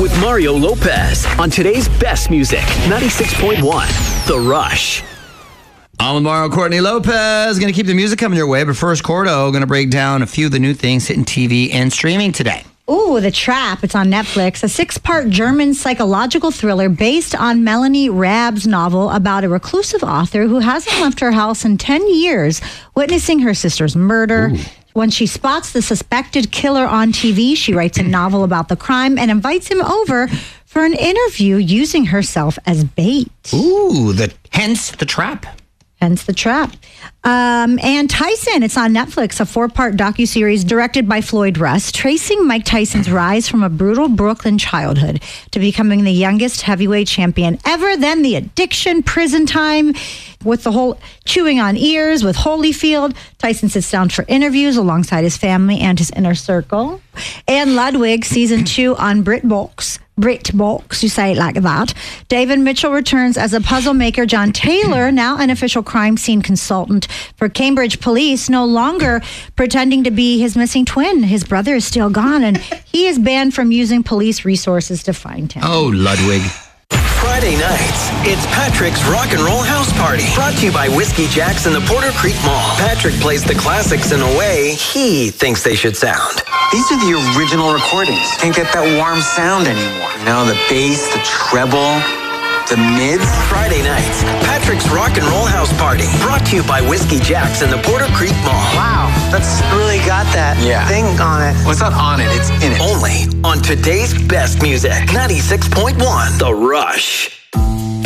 with Mario Lopez on today's best music, 96.1 The Rush. I'm with Mario Courtney Lopez. Going to keep the music coming your way, but first, Cordo, going to break down a few of the new things hitting TV and streaming today. Ooh, The Trap. It's on Netflix. A 6-part German psychological thriller based on Melanie Raab's novel about a reclusive author who hasn't left her house in 10 years, witnessing her sister's murder. Ooh. When she spots the suspected killer on TV, she writes a novel about the crime and invites him over for an interview using herself as bait. Ooh, hence The Trap. Hence The Trap. And Tyson, it's on Netflix, a 4-part docuseries directed by Floyd Russ, tracing Mike Tyson's rise from a brutal Brooklyn childhood to becoming the youngest heavyweight champion ever, then the addiction, prison time, with the whole chewing on ears with Holyfield. Tyson sits down for interviews alongside his family and his inner circle. And Ludwig, season 2 on BritBox, you say it like that. David Mitchell returns as a puzzle maker. John Taylor, now an official crime scene consultant for Cambridge Police, no longer pretending to be his missing twin. His brother is still gone, and he is banned from using police resources to find him. Oh, Ludwig. Friday nights, it's Patrick's Rock and Roll House Party, brought to you by Whiskey Jack's in the Porter Creek Mall. Patrick plays the classics in a way he thinks they should sound. These are the original recordings. Can't get that warm sound anymore. You know, the bass, the treble, the mids. Friday nights, Patrick's Rock and Roll House Party, brought to you by Whiskey Jack's in the Porter Creek Mall. Wow, that's really got that thing on it. Well, it's not on it, it's in it. Only on today's best music, 96.1 The Rush.